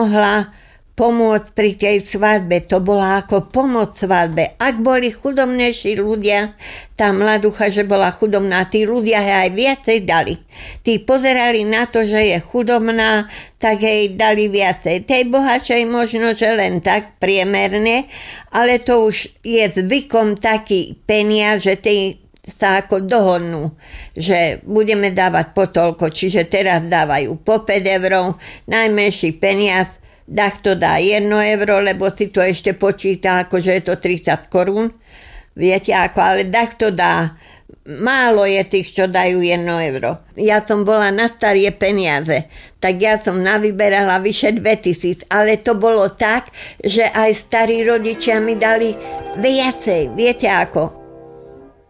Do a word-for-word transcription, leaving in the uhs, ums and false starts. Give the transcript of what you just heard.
mohla pomôcť pri tej svadbe. To bola ako pomoc svadbe. Ak boli chudobnejší ľudia, tá mladucha, že bola chudobná, tí ľudia aj viacej dali. Tí pozerali na to, že je chudobná, tak jej dali viacej. Tej bohačej možno, že len tak priemerne, ale to už je zvykom taký peniaz, že tí sa ako dohodnú, že budeme dávať po toľko, čiže teraz dávajú po päť eur, najmenší peniaz, Dachto dá jedno euro, lebo si to ešte počíta, ako že je to tridsať korún. Viete ako, ale dachto dá. Málo je tých, čo dajú jedno euro. Ja som bola na starie peniaze, tak ja som navyberala vyše dvetisíc, ale to bolo tak, že aj starí rodičia mi dali viacej. Viete ako?